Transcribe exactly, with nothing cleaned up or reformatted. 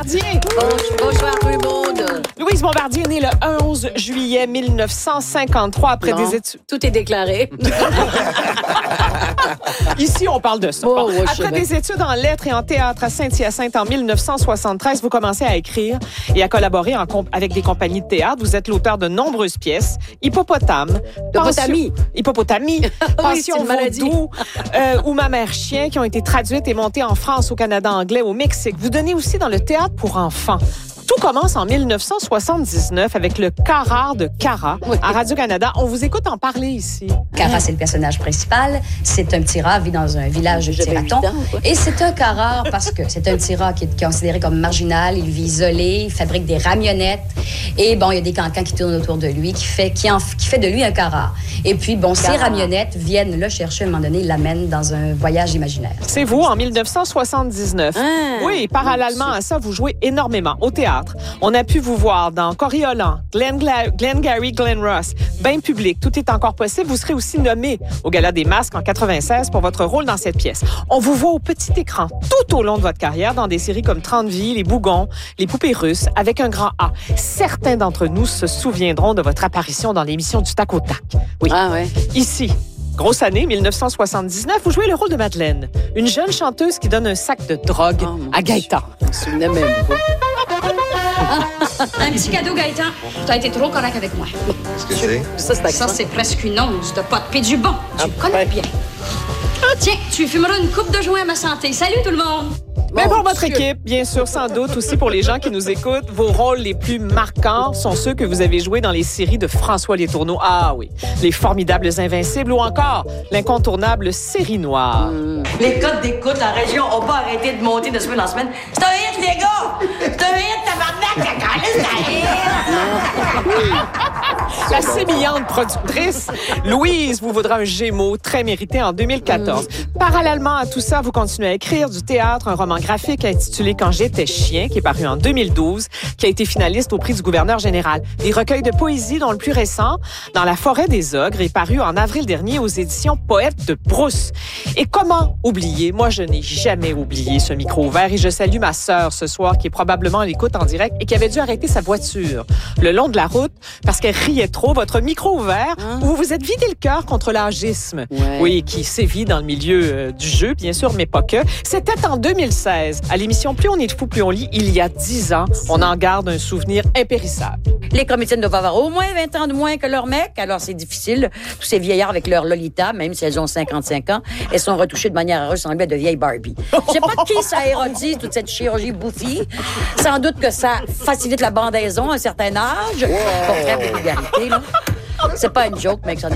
Bombardier. Bonsoir tout le monde. Louise Bombardier est née le onze juillet mille neuf cent cinquante-trois après non, des études. Tout est déclaré. Ici, on parle de ça. Oh, Bon, ouais, après des études en lettres et en théâtre à Saint-Hyacinthe en mille neuf cent soixante-treize, vous commencez à écrire et à collaborer en comp- avec des compagnies de théâtre. Vous êtes l'auteur de nombreuses pièces. Hippopotame. Hippopotamie. Pension... Hippopotamie. Pension c'est une maladie. Vaudou. euh, ou Ma mère chien, qui ont été traduites et montées en France, au Canada anglais, au Mexique. Vous donnez aussi dans le théâtre pour enfants. Tout commence en mille neuf cent soixante-dix-neuf avec le Carrare de Cara oui. à Radio-Canada. On vous écoute en parler ici. Cara, c'est le personnage principal. C'est un petit rat, vit dans un village de petits ratons. Et c'est un Carrare parce que c'est un petit rat qui est considéré comme marginal. Il vit isolé, il fabrique des ramionnettes. Et bon, il y a des cancans qui tournent autour de lui, qui fait, qui en, qui fait de lui un Carrare. Et puis, bon, Carrare. Ces ramionnettes viennent le chercher à un moment donné, ils l'amènent dans un voyage imaginaire. C'est vous, en mille neuf cent soixante-dix-neuf. Ah, oui, parallèlement à ça, vous jouez énormément au théâtre. On a pu vous voir dans Coriolan, Glenn, Gla- Glenn Gary, Glenn Ross, Bain public, tout est encore possible. Vous serez aussi nommé au Gala des Masques en quatre-vingt-seize pour votre rôle dans cette pièce. On vous voit au petit écran tout au long de votre carrière dans des séries comme trente vies, Les Bougons, Les Poupées russes, avec un grand A. Certains d'entre nous se souviendront de votre apparition dans l'émission du Tac au Tac. Oui. Ah ouais. Ici. Grosse année, mille neuf cent soixante-dix-neuf, vous jouez le rôle de Madeleine, une jeune chanteuse qui donne un sac de drogue oh, à Gaëtan. Je me souvenais même pas. Un petit cadeau, Gaëtan. Tu as été trop correct avec moi. Qu'est-ce que c'est? Ça, c'est, Ça, c'est presque une once de pot de du bon. Tu me connais bien. Tiens, tu fumeras une coupe de joint à ma santé. Salut tout le monde! Mais pour votre équipe, bien sûr, sans doute, aussi pour les gens qui nous écoutent, vos rôles les plus marquants sont ceux que vous avez joués dans les séries de François Letourneau. Ah oui, Les Formidables Invincibles ou encore l'incontournable Série Noire. Mmh. Les codes d'écoute, la région n'ont pas arrêté de monter de semaine en semaine. C'est un hit, les gars! C'est un hit, tabarnak! C'est un hit! La sémillante productrice, Louise vous vaudra un Gémeaux très mérité en deux mille quatorze. Mmh. Parallèlement à tout ça, vous continuez à écrire du théâtre, un roman graphique intitulé Quand j'étais chien, qui est paru en deux mille douze, qui a été finaliste au prix du gouverneur général. Des recueils de poésie, dont le plus récent, Dans la forêt des ogres, est paru en avril dernier aux éditions Poète de Brousse. Et comment oublier? Moi, je n'ai jamais oublié ce micro ouvert et je salue ma sœur ce soir, qui est probablement à l'écoute en direct et qui avait dû arrêter sa voiture le long de la route parce qu'elle riait trop. Votre micro ouvert, hein? Où vous vous êtes vidé le cœur contre l'âgisme. Ouais. Oui, qui sévit dans le milieu euh, du jeu, bien sûr, mais pas que. C'était en deux mille seize, à l'émission Plus on est de fou, plus on lit, il y a dix ans. On en garde un souvenir impérissable. Les comédiennes doivent avoir au moins vingt ans de moins que leur mec, alors c'est difficile. Tous ces vieillards avec leur Lolita, même si elles ont cinquante-cinq ans, elles sont retouchées de manière à ressembler à de vieilles Barbie. Je sais pas qui ça érotise, toute cette chirurgie bouffie. Sans doute que ça facilite la bandaison à un certain âge. Wow. Pour faire de vulgarité, là. C'est pas une joke, mec, j'en ai